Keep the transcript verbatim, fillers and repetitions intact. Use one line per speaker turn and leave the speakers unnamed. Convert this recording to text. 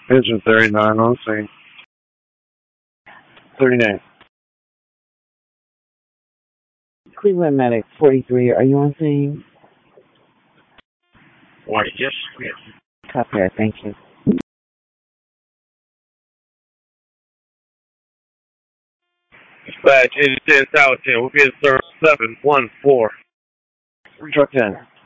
Engine thirty-nine on scene. thirty-nine.
Cleveland Medic forty-three, are you on scene?
Why, yes, yes.
Copy, thank you.
Dispatch, engine ten Tower ten, we'll get service seven one four. Truck ten.